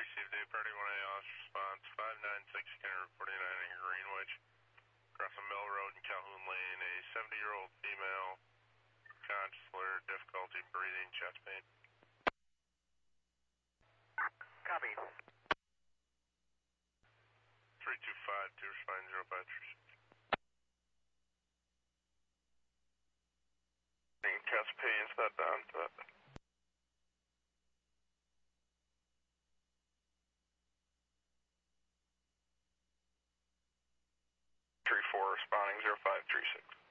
received a Party 1A officer response, 596 Skinner 49 in Greenwich, crossing Mill Road and Calhoun Lane, a 70-year-old female, conscious alert, difficulty breathing, chest pain. Copy. 3252, responding 0536. Chest pain, step down to that. 34, responding 0536.